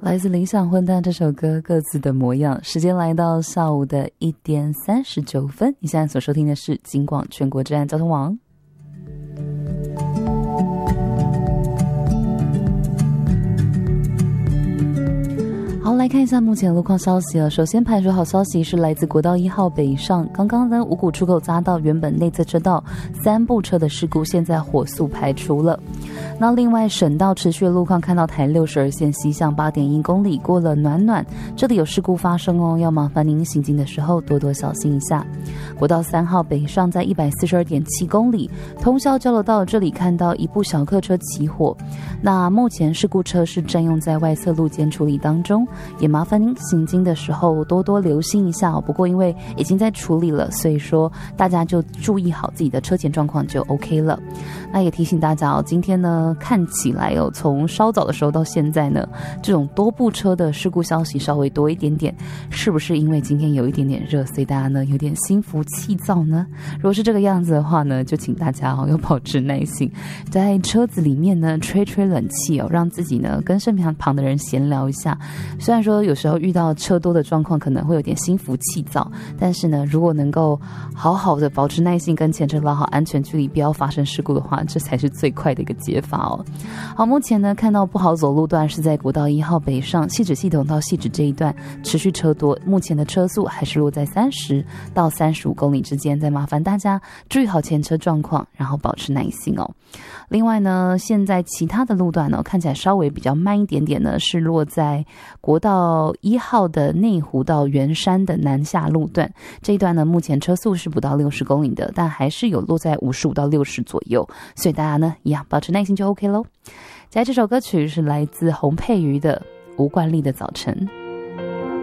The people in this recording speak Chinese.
来自理想混蛋这首歌各自的模样。时间来到下午的1点39分，你现在所收听的是警广全国治安交通网。好，来看一下目前的路况消息了。首先排除好消息是来自国道1号北上，刚刚呢五股出口匝道原本内侧车道3部车的事故现在火速排除了。那另外省道持续的路况，看到台62线西向 8.1 公里过了暖暖，这里有事故发生哦，要麻烦您行进的时候多多小心一下。国道3号北上在 142.7 公里，通霄交流道这里看到一部小客车起火，那目前事故车是占用在外侧路肩处理当中，也麻烦您行经的时候多多留心一下哦。不过因为已经在处理了，所以说大家就注意好自己的车前状况就 OK 了。那也提醒大家哦，今天呢看起来哦，从稍早的时候到现在呢，这种多部车的事故消息稍微多一点点，是不是因为今天有一点点热，所以大家呢有点心浮气躁呢？如果是这个样子的话呢，就请大家哦要保持耐心，在车子里面呢吹吹冷气哦，让自己呢跟身旁的人闲聊一下。虽然说有时候遇到车多的状况可能会有点心浮气躁，但是呢如果能够好好的保持耐心，跟前车拉好安全距离，不要发生事故的话，这才是最快的一个解法哦。好，目前呢看到不好走路段是在国道1号北上汐止系统到汐止这一段持续车多，目前的车速还是落在30到35公里之间，再麻烦大家注意好前车状况，然后保持耐心哦。另外呢，现在其他的路段呢看起来稍微比较慢一点点呢，是落在国道1号的内湖到圆山的南下路段，这一段呢目前车速是不到60公里的，但还是有落在55到60左右，所以大家呢一样保持耐心就 OK 咯。接下来这首歌曲是来自洪佩瑜的《吴冠丽的早晨》。